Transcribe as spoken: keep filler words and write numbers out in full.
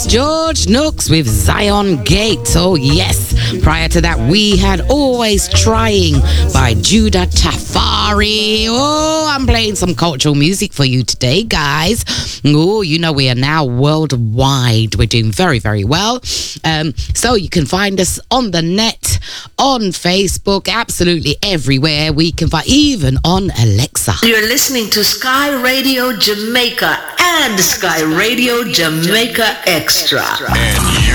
was George Nooks with Zion Gate. Oh, yes. Prior to that, we had Always Trying by Judah Tafari. Oh, I'm playing some cultural music for you today, guys. Oh, you know we are now worldwide. We're doing very, very well. Um, so you can find us on the net, on Facebook, absolutely everywhere. We can find, even on Alexa. You're listening to Sky Radio Jamaica and Sky Radio Jamaica Extra. And you